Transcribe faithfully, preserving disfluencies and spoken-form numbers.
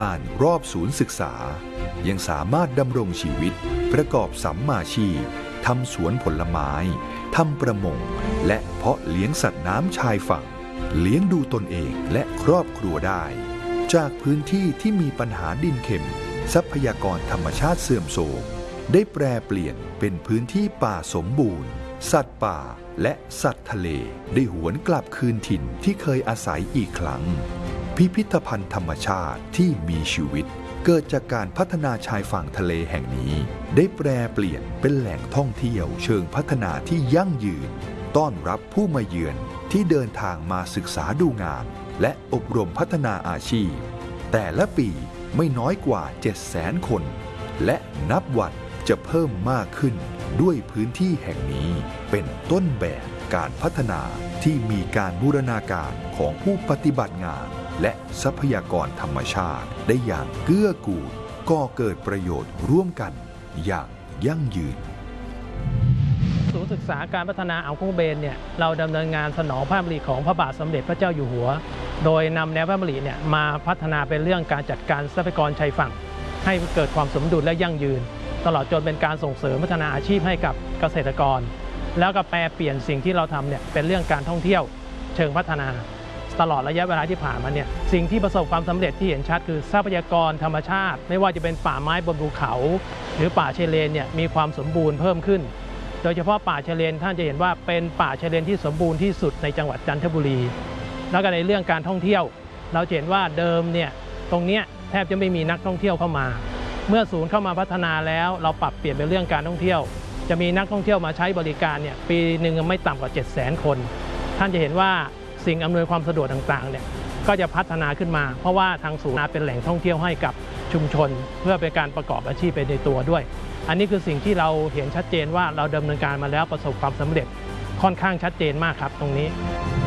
อ่านรอบศูนย์ศึกษายังสามารถดำรงชีวิตประกอบสัมมาชีพทำสวนผลไม้ทำประมงและเพาะเลี้ยงสัตว์น้ำชายฝั่งเลี้ยงดูตนเองและครอบครัวได้จากพื้นที่ที่มีปัญหาดินเค็มทรัพยากรธรรมชาติเสื่อมโทรมได้แปรเปลี่ยนเป็นพื้นที่ป่าสมบูรณ์สัตว์ป่าและสัตว์ทะเลได้หวนกลับคืนถิ่นที่เคยอาศัยอีกครั้งพิพิธภัณฑ์ธรรมชาติที่มีชีวิตเกิดจากการพัฒนาชายฝั่งทะเลแห่งนี้ได้แปรเปลี่ยนเป็นแหล่งท่องเที่ยวเชิงพัฒนาที่ยั่งยืนต้อนรับผู้มาเยือนที่เดินทางมาศึกษาดูงานและอบรมพัฒนาอาชีพแต่ละปีไม่น้อยกว่า เจ็ดแสน คนและนับวันจะเพิ่มมากขึ้นด้วยพื้นที่แห่งนี้เป็นต้นแบบการพัฒนาที่มีการบูรณาการของผู้ปฏิบัติงานและทรัพยากรธรรมชาติได้อย่างเกื้อกูลก่อเกิดประโยชน์ร่วมกันอย่างยั่งยืนศูนย์ศึกษาการพัฒนาอ่าวคุ้งเบนเนี่ยเราดำเนินงานสนองพระดำริของพระบาทสมเด็จพระเจ้าอยู่หัวโดยนำแนวพระดำริเนี่ยมาพัฒนาเป็นเรื่องการจัดการทรัพยากรชายฝั่งให้เกิดความสมดุลและยั่งยืนตลอดจนเป็นการส่งเสริมพัฒนาอาชีพให้กับเกษตรกรแล้วก็แปลเปลี่ยนสิ่งที่เราทำเนี่ยเป็นเรื่องการท่องเที่ยวเชิงพัฒนาตลอดระยะเวลาที่ผ่านมาเนี่ยสิ่งที่ประสบความสำเร็จที่เห็นชัดคือทรัพยากรธรรมชาติไม่ว่าจะเป็นป่าไม้บนภูเขาหรือป่าชายเลนเนี่ยมีความสมบูรณ์เพิ่มขึ้นโดยเฉพาะป่าชายเลนท่านจะเห็นว่าเป็นป่าชายเลนที่สมบูรณ์ที่สุดในจังหวัดจันทบุรีแล้วก็ในเรื่องการท่องเที่ยวเราเห็นว่าเดิมเนี่ยตรงเนี้ยแทบจะไม่มีนักท่องเที่ยวเข้ามาเมื่อศูนย์เข้ามาพัฒนาแล้วเราปรับเปลี่ยนเป็นเรื่องการท่องเที่ยวจะมีนักท่องเที่ยวมาใช้บริการเนี่ยปีหนึ่งไม่ต่ำกว่า เจ็ดแสน คนท่านจะเห็นว่าสิ่งอำนวยความสะดวกต่างๆเนี่ยก็จะพัฒนาขึ้นมาเพราะว่าทางศูนย์เป็นแหล่งท่องเที่ยวให้กับชุมชนเพื่อเป็นการประกอบอาชีพไปในตัวด้วยอันนี้คือสิ่งที่เราเห็นชัดเจนว่าเราดำเนินการมาแล้วประสบความสำเร็จค่อนข้างชัดเจนมากครับตรงนี้